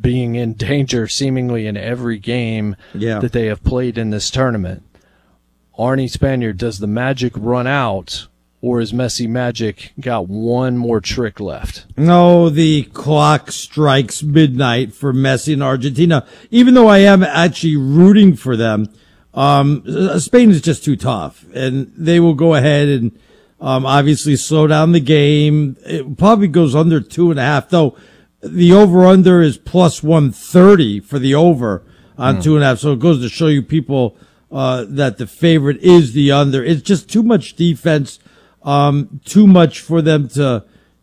being in danger seemingly in every game that they have played in this tournament. Arnie Spaniard, does the magic run out, or is Messi Magic got one more trick left? No, the clock strikes midnight for Messi and Argentina. Even though I am actually rooting for them, Spain is just too tough, and they will go ahead and obviously slow down the game. It probably goes under 2.5, though. The over-under is plus 130 for the over on 2.5, so it goes to show you people that the favorite is the under. It's just too much defense, too much for them to,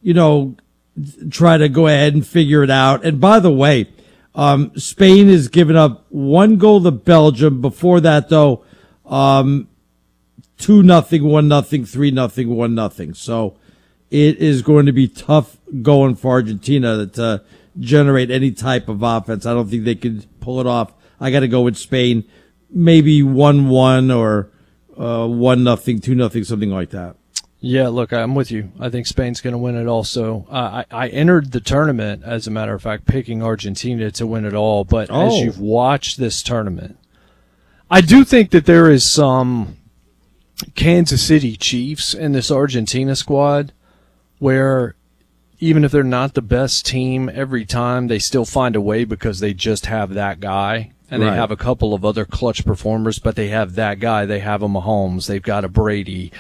try to go ahead and figure it out. And by the way, Spain has given up 1 goal to Belgium. Before that, though, 2-0, 1-0, 3-0, 1-0. So it is going to be tough going for Argentina to generate any type of offense. I don't think they could pull it off. I got to go with Spain, maybe 1-1 or 1-0, 2-0, something like that. Yeah, look, I'm with you. I think Spain's going to win it also. I entered the tournament, as a matter of fact, picking Argentina to win it all. But as you've watched this tournament, I do think that there is some Kansas City Chiefs in this Argentina squad where even if they're not the best team every time, they still find a way because they just have that guy. And they have a couple of other clutch performers, but they have that guy. They have a Mahomes. They've got a Brady.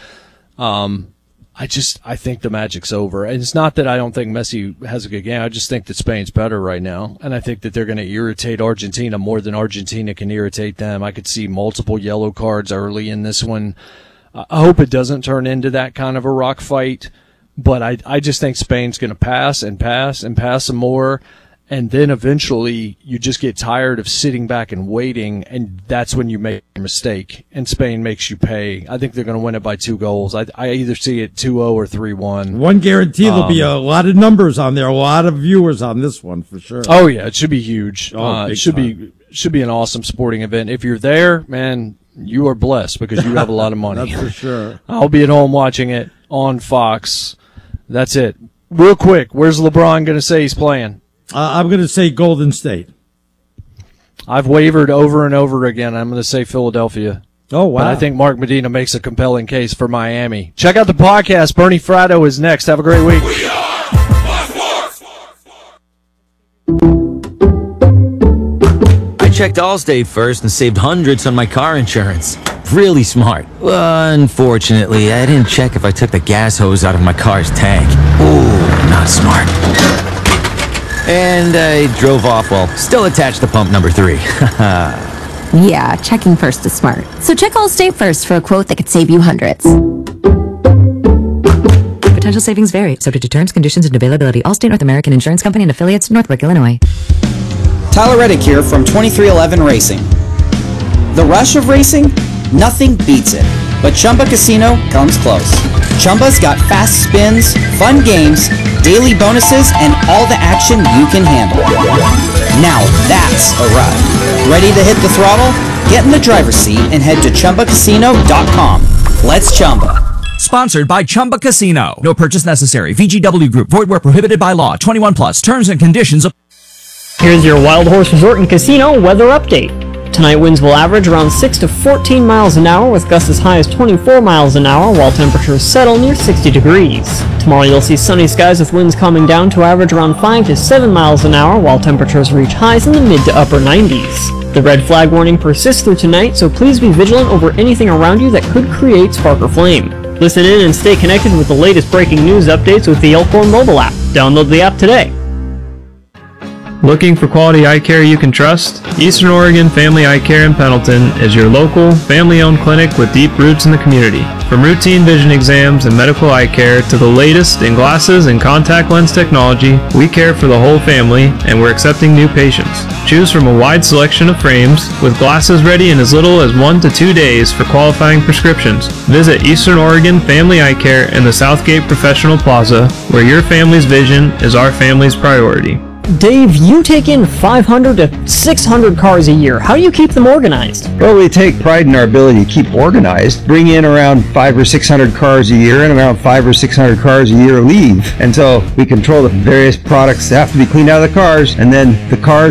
I think the magic's over. And it's not that I don't think Messi has a good game. I just think that Spain's better right now. And I think that they're going to irritate Argentina more than Argentina can irritate them. I could see multiple yellow cards early in this one. I hope it doesn't turn into that kind of a rock fight. But I just think Spain's going to pass and pass and pass some more. And then eventually you just get tired of sitting back and waiting, and that's when you make a mistake, and Spain makes you pay. I think they're going to win it by 2 goals. I either see it 2-0 or 3-1. One guarantee, there'll be a lot of numbers on there, a lot of viewers on this one for sure. Oh, yeah, it should be huge. It should be an awesome sporting event. If you're there, man, you are blessed because you have a lot of money. That's for sure. I'll be at home watching it on Fox. That's it. Real quick, where's LeBron going to say he's playing? I'm going to say Golden State. I've wavered over and over again. I'm going to say Philadelphia. Oh, wow. But I think Mark Medina makes a compelling case for Miami. Check out the podcast. Bernie Fratto is next. Have a great week. We are I checked Allstate first and saved hundreds on my car insurance. Really smart. Unfortunately, I didn't check if I took the gas hose out of my car's tank. Ooh, not smart. And I drove off while still attached to pump number 3. Yeah, checking first is smart. So check Allstate first for a quote that could save you hundreds. Potential savings vary, subject to terms, conditions, and availability. Allstate North American Insurance Company and affiliates, Northbrook, Illinois. Tyler Reddick here from 2311 Racing. The rush of racing? Nothing beats it. But Chumba Casino comes close. Chumba's got fast spins, fun games, daily bonuses, and all the action you can handle. Now that's a ride. Ready to hit the throttle? Get in the driver's seat and head to ChumbaCasino.com. Let's Chumba. Sponsored by Chumba Casino. No purchase necessary. VGW Group. Void where prohibited by law. 21 plus. Terms and conditions. Here's your Wild Horse Resort and Casino weather update. Tonight winds will average around 6 to 14 miles an hour with gusts as high as 24 miles an hour while temperatures settle near 60 degrees. Tomorrow you'll see sunny skies with winds calming down to average around 5 to 7 miles an hour while temperatures reach highs in the mid to upper 90s. The red flag warning persists through tonight, so please be vigilant over anything around you that could create spark or flame. Listen in and stay connected with the latest breaking news updates with the Elkhorn mobile app. Download the app today. Looking for quality eye care you can trust? Eastern Oregon Family Eye Care in Pendleton is your local, family-owned clinic with deep roots in the community. From routine vision exams and medical eye care to the latest in glasses and contact lens technology, we care for the whole family and we're accepting new patients. Choose from a wide selection of frames with glasses ready in as little as 1 to 2 days for qualifying prescriptions. Visit Eastern Oregon Family Eye Care in the Southgate Professional Plaza, where your family's vision is our family's priority. Dave, you take in 500 to 600 cars a year. How do you keep them organized? Well, we take pride in our ability to keep organized. Bring in around 500 or 600 cars a year, and around 500 or 600 cars a year leave. And so we control the various products that have to be cleaned out of the cars, and then the cars